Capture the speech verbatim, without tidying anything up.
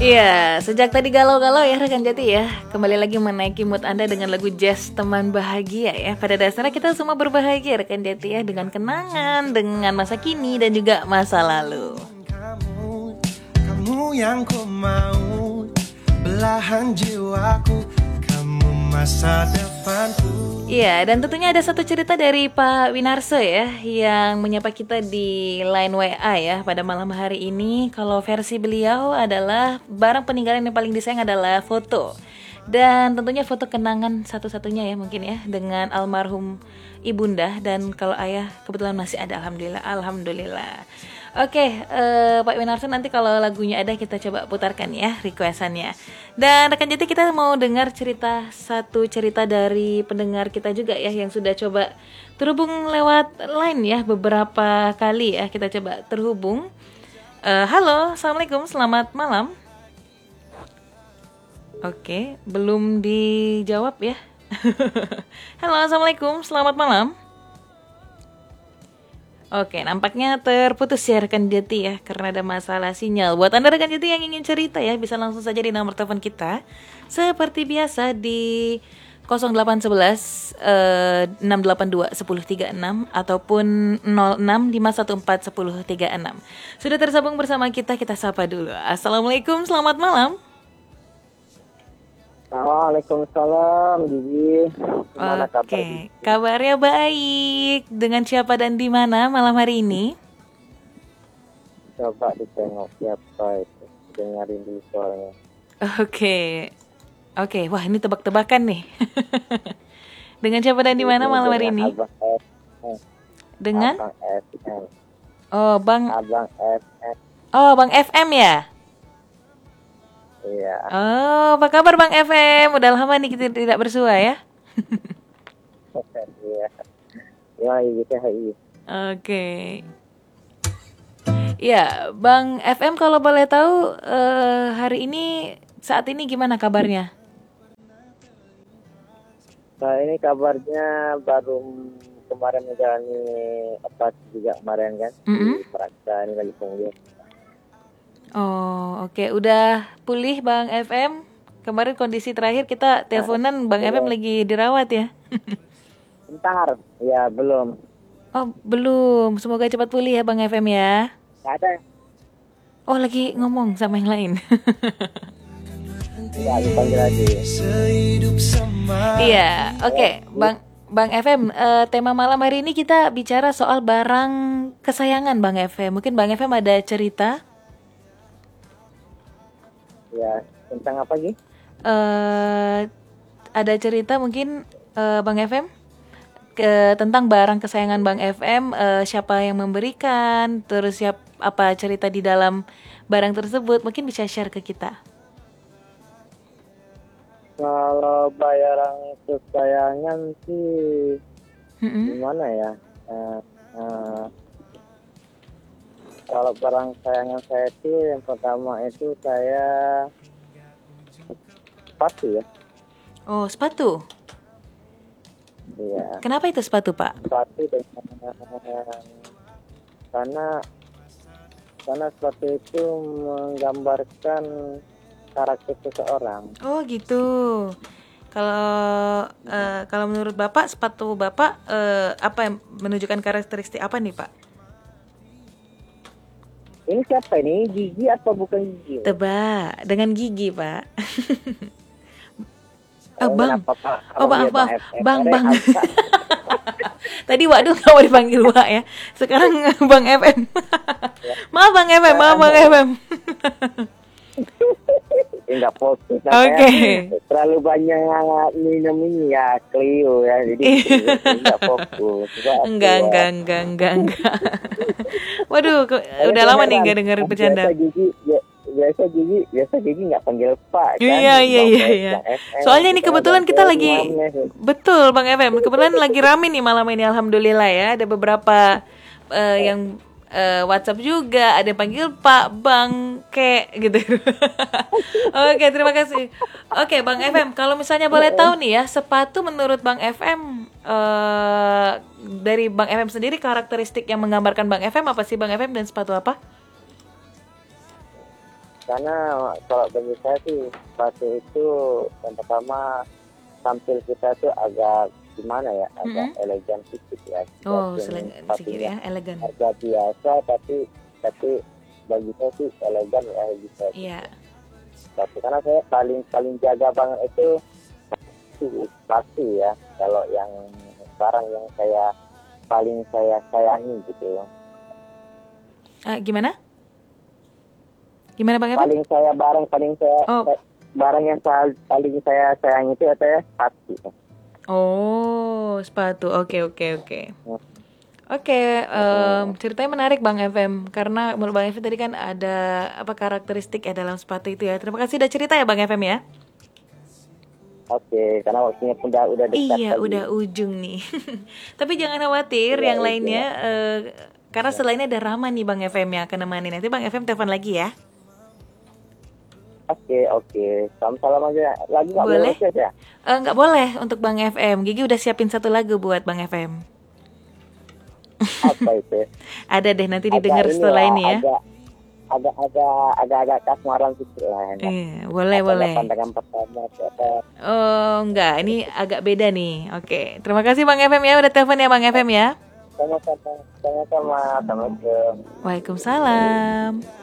Iya, sejak tadi galau-galau ya rekan Jati ya. Kembali lagi menaiki mood Anda dengan lagu jazz teman bahagia ya. Pada dasarnya kita semua berbahagia rekan Jati ya, dengan kenangan, dengan masa kini dan juga masa lalu. Kamu, kamu yang ku mau, belahan jiwaku, kamu masa depanku. Iya, dan tentunya ada satu cerita dari Pak Winarso ya, yang menyapa kita di line W A ya pada malam hari ini. Kalau versi beliau adalah barang peninggalan yang paling disayang adalah foto. Dan tentunya foto kenangan satu-satunya ya mungkin ya, dengan almarhum ibunda. Dan kalau ayah kebetulan masih ada, alhamdulillah, alhamdulillah. Oke, uh, Pak Winarso, nanti kalau lagunya ada kita coba putarkan ya requestannya. Dan rekan Jati, kita mau dengar cerita satu cerita dari pendengar kita juga ya, yang sudah coba terhubung lewat line ya beberapa kali ya. Kita coba terhubung. uh, Halo, assalamualaikum, selamat malam. Oke, belum dijawab ya. Halo, assalamualaikum, selamat malam. Oke, nampaknya terputus ya rekan Jati ya, karena ada masalah sinyal. Buat Anda rekan Jati yang ingin cerita ya, bisa langsung saja di nomor telepon kita seperti biasa di nol delapan satu satu enam delapan dua satu nol tiga enam ataupun nol enam lima satu empat satu nol tiga enam. Sudah tersambung bersama kita, kita sapa dulu. Assalamualaikum, selamat malam. Waalaikumsalam, Gigi. Gimana Oke, okay. Kabarnya baik. Dengan siapa dan di mana malam hari ini? Coba ditengok siapa itu, dengerin dulu suaranya. Oke, okay. Oke, okay. Wah ini tebak-tebakan nih. Dengan siapa dan di mana malam hari ini? Abang F M. Dengan? Abang F M. Oh, Bang. Abang F M. Oh, Bang F M ya? Iya. Oh, apa kabar Bang F M? Udah lama nih kita tidak bersua ya. Iya. Ya, gitu ya. Oke. Ya, Bang F M kalau boleh tahu uh, hari ini saat ini gimana kabarnya? Nah, ini kabarnya baru kemarin menjalani operasi juga kemarin kan. Mm-hmm. Di Peraksa ini lagi pemulihan. Oh, oke. Okay. Udah pulih Bang F M? Kemarin kondisi terakhir kita teleponan Bang ya. F M lagi dirawat ya? Bentar, ya belum. Oh, belum. Semoga cepat pulih ya Bang F M ya. Gak ada. Oh, lagi ngomong sama yang lain. Ya, dipanggil lagi. Iya, oke. Okay. Bang Bang F M, uh, tema malam hari ini kita bicara soal barang kesayangan Bang F M. Mungkin Bang F M ada cerita? Ya, tentang apa sih? Uh, ada cerita mungkin uh, Bang F M ke tentang barang kesayangan Bang F M, uh, siapa yang memberikan, terus siap apa cerita di dalam barang tersebut, mungkin bisa share ke kita. Kalau bayaran kesayangan sih mm-hmm. gimana ya? Uh, uh, Kalau barang kesayangan saya itu yang pertama itu saya sepatu ya. Oh, sepatu? Iya. Kenapa itu sepatu, Pak? Sepatu dengan karena karena sepatu itu menggambarkan karakter seseorang. Oh, gitu. Kalau uh, kalau menurut Bapak, sepatu Bapak uh, apa yang menunjukkan karakteristik apa nih, Pak? Ini siapa ini? Gigi apa bukan gigi? Tebak, dengan gigi, Pak. Oh, bang. Apa, Pak? Oh, bang, bang, bang, bang. Tadi waduh nggak mau dipanggil Wak ya. Sekarang Bang F M. Maaf Bang F M, maaf Bang F M. Enggak fokus. Oke. Okay. Terlalu banyak minum ini ya, Clio ya, jadi enggak fokus. Enggak, enggak, enggak, enggak, enggak. Waduh, udah lama nih enggak dengar bercanda. Biasa gigi, ya, biasa gigi, biasa gigi enggak panggil Pak kan. Iya, iya, iya, iya. Soalnya ini kebetulan kita lagi betul Bang F M, kebetulan lagi rame nih malam ini alhamdulillah ya. Ada beberapa uh, yang Uh, WhatsApp juga, ada yang panggil Pak, Bang, Kek gitu. Oke, terima kasih. Oke, Bang F M, kalau misalnya boleh tahu nih ya, sepatu menurut Bang F M, uh, dari Bang F M sendiri karakteristik yang menggambarkan Bang F M apa sih Bang F M dan sepatu apa? Karena kalau bagi saya sih sepatu itu yang pertama tampil kita tuh agak gimana ya, agak Mm-mm. elegan sedikit ya. Oh, Dibanding selen- sepatu sedikit ya, yang elegan. harga biasa, tapi tapi bagi saya sih elegan ya gitu. Iya. Sepatu karena saya paling paling jaga banget itu sih sepatu ya. Kalau yang sekarang yang saya paling saya sayangi gitu. Ah, gimana? Gimana Bang Evan? Paling saya barang paling saya Oh, barang yang pal- paling saya sayangi itu adalah sepatu. oh, sepatu. Oke, oke, oke. Oke, em, ceritanya menarik Bang F M karena menurut Bang F M tadi kan ada apa karakteristik ya dalam sepatu itu ya. Terima kasih udah cerita ya Bang F M ya. Oke, karena waktunya pun udah, udah dekat Iya, tadi. udah ujung nih. Tapi jangan khawatir Iya, yang ujung. lainnya eh, karena selainnya ada Rama nih Bang F M ya akan nemani. Nanti Bang F M telepon lagi ya. Oke, oke. Salam-salam aja. Lagi nggak Boleh? boleh ya? Eh, nggak boleh untuk Bang F M. Gigi udah siapin satu lagu buat Bang F M. Apa itu? Ada deh nanti Agak didengar ini setelah lah, ini ya. agak agak agak agak agak kasmaran sedikit lah. Ya. Iya, boleh Apa boleh. pandangan pertama apa? Oh, enggak, ini agak beda nih. Oke, terima kasih Bang F M ya udah telepon ya Bang F M ya. Sama-sama, sama-sama, sama-sama. Waalaikumsalam.